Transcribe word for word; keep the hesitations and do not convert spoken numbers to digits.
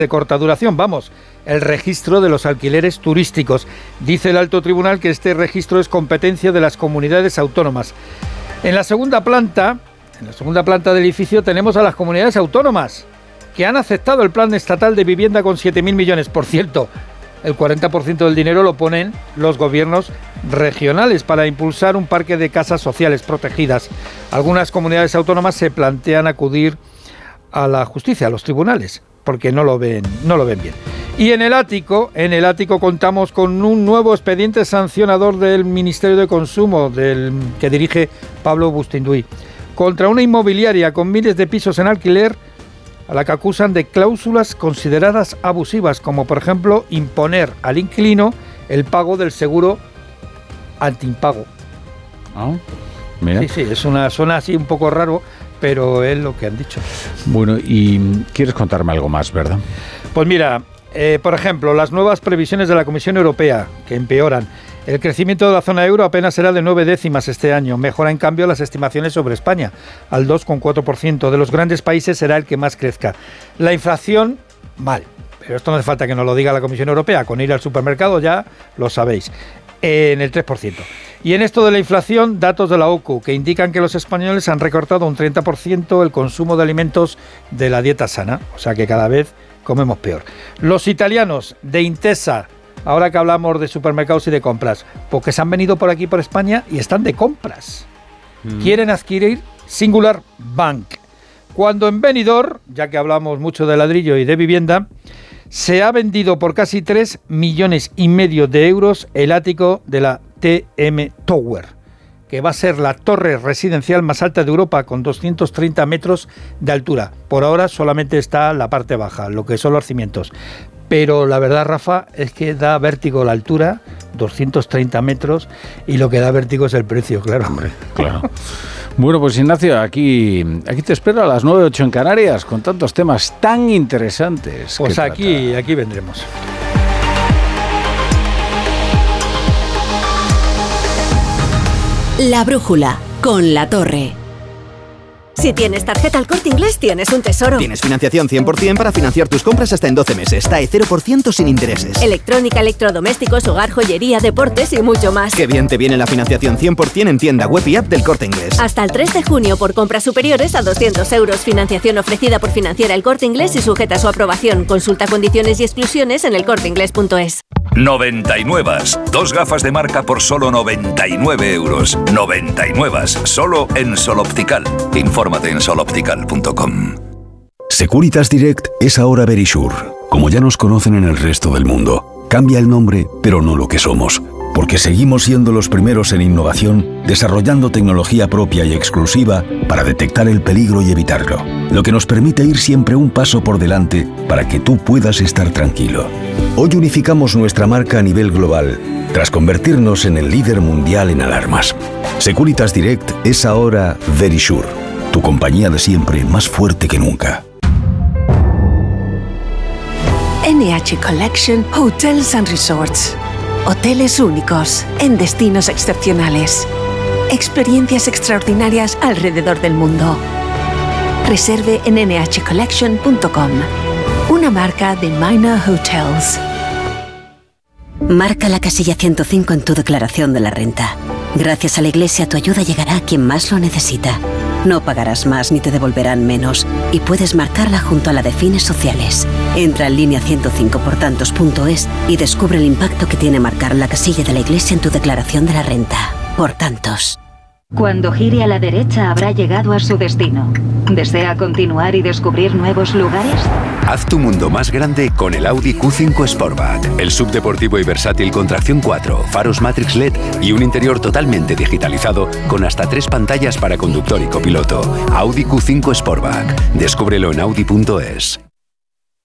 de corta duración, vamos, el registro de los alquileres turísticos. Dice el alto tribunal que este registro es competencia de las comunidades autónomas. En la segunda planta, en la segunda planta del edificio tenemos a las comunidades autónomas que han aceptado el plan estatal de vivienda con siete mil millones. Por cierto, el cuarenta por ciento del dinero lo ponen los gobiernos regionales para impulsar un parque de casas sociales protegidas. Algunas comunidades autónomas se plantean acudir a la justicia, a los tribunales, porque no lo ven, no lo ven bien. Y en el ático, en el ático contamos con un nuevo expediente sancionador del Ministerio de Consumo, del que dirige Pablo Bustinduy, contra una inmobiliaria con miles de pisos en alquiler, a la que acusan de cláusulas consideradas abusivas, como por ejemplo imponer al inquilino el pago del seguro antiimpago. Ah, mira. Sí, sí, es una, suena así un poco raro, pero es lo que han dicho. Bueno, y quieres contarme algo más, ¿verdad? Pues mira, eh, por ejemplo, las nuevas previsiones de la Comisión Europea, que empeoran. El crecimiento de la zona euro apenas será de nueve décimas este año. Mejora, en cambio, las estimaciones sobre España, al dos coma cuatro por ciento. De los grandes países será el que más crezca. La inflación, mal. Pero esto no hace falta que nos lo diga la Comisión Europea. Con ir al supermercado ya lo sabéis. En el tres por ciento. Y en esto de la inflación, datos de la O C U, que indican que los españoles han recortado un treinta por ciento el consumo de alimentos de la dieta sana. O sea que cada vez comemos peor. Los italianos de Intesa, ahora que hablamos de supermercados y de compras, porque se han venido por aquí, por España, y están de compras. Mm. Quieren adquirir Singular Bank. Cuando en Benidorm, ya que hablamos mucho de ladrillo y de vivienda, se ha vendido por casi tres millones y medio de euros el ático de la T M Tower, que va a ser la torre residencial más alta de Europa, con doscientos treinta metros de altura. Por ahora solamente está la parte baja, lo que son los cimientos. Pero la verdad, Rafa, es que da vértigo la altura, doscientos treinta metros, y lo que da vértigo es el precio, claro. Hombre, claro. Bueno, pues Ignacio, aquí, aquí te espero a las nueve ocho en Canarias, con tantos temas tan interesantes. Pues aquí, aquí vendremos. La Brújula, con La Torre. Si tienes tarjeta El Corte Inglés, tienes un tesoro. Tienes financiación cien por ciento para financiar tus compras hasta en doce meses. T A E cero por ciento sin intereses. Electrónica, electrodomésticos, hogar, joyería, deportes y mucho más. Qué bien te viene la financiación cien por ciento en tienda web y app del Corte Inglés. Hasta el tres de junio por compras superiores a doscientos euros. Financiación ofrecida por Financiera El Corte Inglés y sujeta a su aprobación. Consulta condiciones y exclusiones en el corte inglés punto es. noventa y nueve. Dos gafas de marca por solo noventa y nueve euros. noventa y nueve. Solo en Sol Optical. Infórmate en sol optical punto com. Securitas Direct es ahora Verisure. Como ya nos conocen en el resto del mundo, cambia el nombre, pero no lo que somos. Porque seguimos siendo los primeros en innovación, desarrollando tecnología propia y exclusiva para detectar el peligro y evitarlo. Lo que nos permite ir siempre un paso por delante para que tú puedas estar tranquilo. Hoy unificamos nuestra marca a nivel global, tras convertirnos en el líder mundial en alarmas. Securitas Direct es ahora Verisure, tu compañía de siempre más fuerte que nunca. N H Collection Hotels and Resorts. Hoteles únicos, en destinos excepcionales. Experiencias extraordinarias alrededor del mundo. Reserve en ene hache collection punto com. Una marca de Minor Hotels. Marca la casilla ciento cinco en tu declaración de la renta. Gracias a la Iglesia, tu ayuda llegará a quien más lo necesita. No pagarás más ni te devolverán menos, y puedes marcarla junto a la de fines sociales. Entra en línea ciento cinco por tantos punto es y descubre el impacto que tiene marcar la casilla de la Iglesia en tu declaración de la renta. Por tantos. Cuando gire a la derecha habrá llegado a su destino. ¿Desea continuar y descubrir nuevos lugares? Haz tu mundo más grande con el Audi Q cinco Sportback. El subdeportivo y versátil con tracción cuatro, faros Matrix L E D y un interior totalmente digitalizado con hasta tres pantallas para conductor y copiloto. Audi Q cinco Sportback. Descúbrelo en audi punto es.